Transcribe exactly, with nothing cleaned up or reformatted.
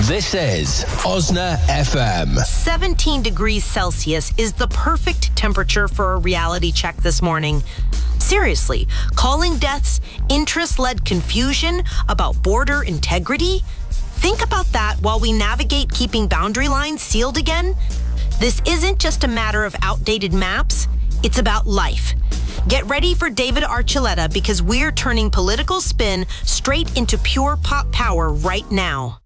This is Osna F M. seventeen degrees Celsius is the perfect temperature for a reality check this morning. Seriously, calling deaths interest-led confusion about border integrity? Think about that while we navigate keeping boundary lines sealed again. This isn't just a matter of outdated maps, it's about life. Get ready for David Archuleta because we're turning political spin straight into pure pop power right now.